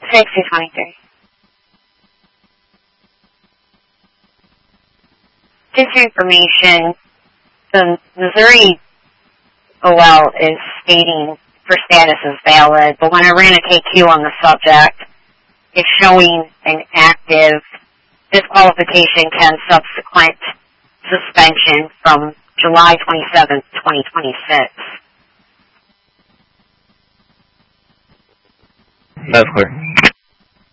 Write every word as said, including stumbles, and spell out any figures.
six two twenty-three. Just for information, the Missouri O L is stating for status is valid, but when I ran a K Q on the subject, it's showing an active disqualification can subsequent suspension from July twenty-seventh, twenty twenty-six. That's clear.